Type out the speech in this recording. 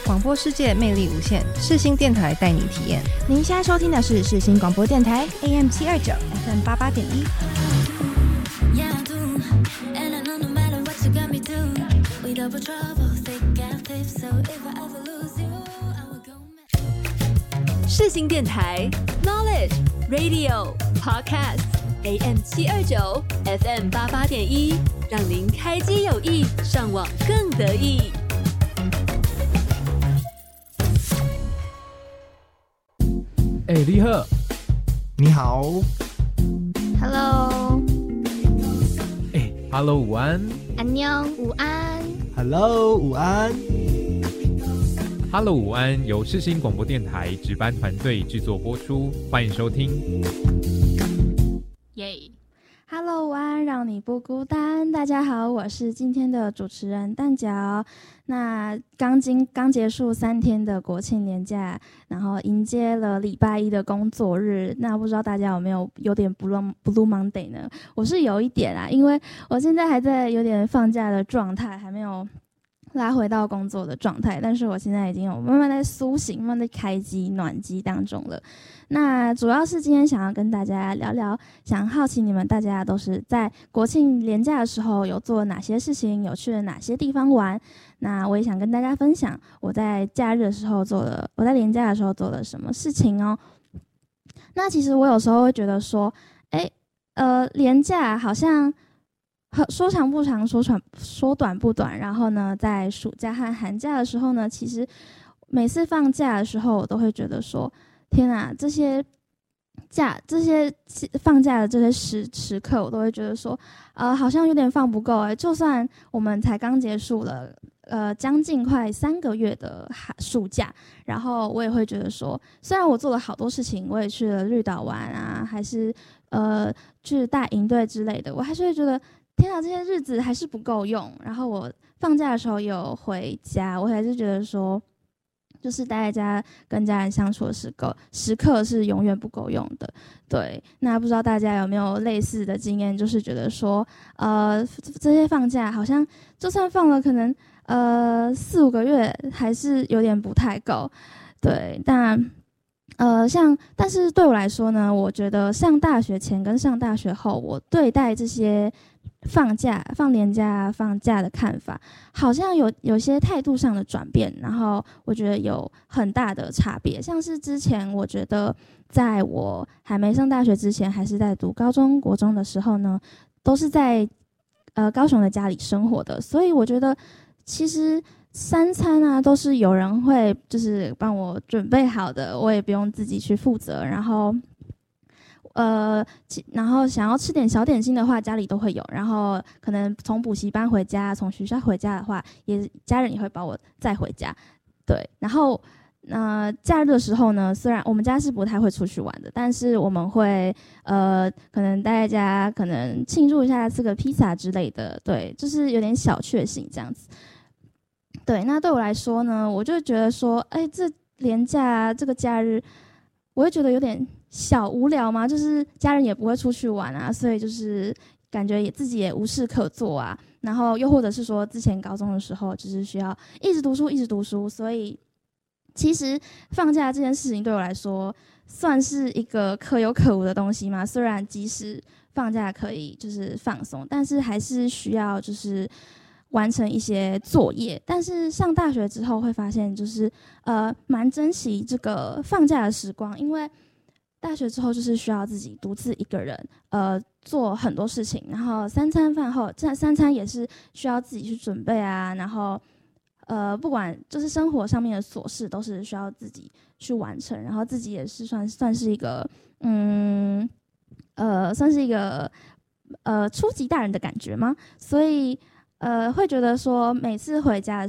广播世界魅力无限，世新电台带你体验。 您现在收听的是世新广播电台 AM 729 FM 88.1。 世新电台 Knowledge Radio Podcast AM 729 FM 88.1，让您开机有益，上网更得意。 李贺， 你好。 Hello。 Hello， 午安。 안녕，午安。 Hello， 午安。 Hello， 午安，由世新广播电台值班团队制作播出，欢迎收听。 耶。Hello， 午安，让你不孤单。大家好，我是今天的主持人蛋饺。那刚结束3天的国庆连假，然后迎接了礼拜一的工作日。那不知道大家有点 Blue Monday 呢？我是有一点啦，因为我现在还在有点放假的状态，还没有拉回到工作的状态，但是我现在已经有慢慢在苏醒，慢慢在开机暖机当中了。那主要是今天想要跟大家聊聊，想好奇你们大家都是在国庆连假的时候有做哪些事情，有去了哪些地方玩。那我也想跟大家分享我在假日的时候我在连假的时候做了什么事情哦。那其实我有时候会觉得说，连假好像说长不长，说短不短。然后呢，在暑假和寒假的时候呢，其实每次放假的时候，我都会觉得说，天啊，这些放假的这些时刻，我都会觉得说，好像有点放不够就算我们才刚结束了将近快3个月的暑假，然后我也会觉得说，虽然我做了好多事情，我也去了绿岛玩啊，还是去带营队之类的，我还是会觉得，天啊，这些日子还是不够用。然后我放假的时候也有回家，我还是觉得说，就是待在家跟家人相处的时刻是永远不够用的。对，那不知道大家有没有类似的经验，就是觉得说，这些放假好像就算放了可能4-5个月，还是有点不太够。对，但是对我来说呢，我觉得上大学前跟上大学后，我对待这些放年假、放假的看法，好像有些态度上的转变，然后我觉得有很大的差别。像是之前，我觉得在我还没上大学之前，还是在读高中、国中的时候呢，都是在高雄的家里生活的，所以我觉得其实3餐啊都是有人会就是帮我准备好的，我也不用自己去负责。然后想要吃点小点心的话，家里都会有。然后可能从补习班回家，从学校回家的话，家人也会把我载回家。对，然后假日的时候呢，虽然我们家是不太会出去玩的，但是我们会可能待在家，可能庆祝一下，吃个披萨之类的。对，就是有点小确幸这样子。对，那对我来说呢，我就觉得说，这连假这个假日，我会觉得有点小无聊嘛，就是家人也不会出去玩啊，所以就是感觉自己也无事可做啊。然后又或者是说，之前高中的时候就是需要一直读书，所以其实放假这件事情对我来说算是一个可有可无的东西嘛。虽然即使放假可以就是放松，但是还是需要就是完成一些作业。但是上大学之后会发现，就是蛮珍惜这个放假的时光，因为大学之后就是需要自己独自一个人做很多事情，然后3餐饭后，这3餐也是需要自己去准备啊，然后不管就是生活上面的琐事都是需要自己去完成，然后自己也是算是一个初级大人的感觉吗？所以会觉得说每次回家的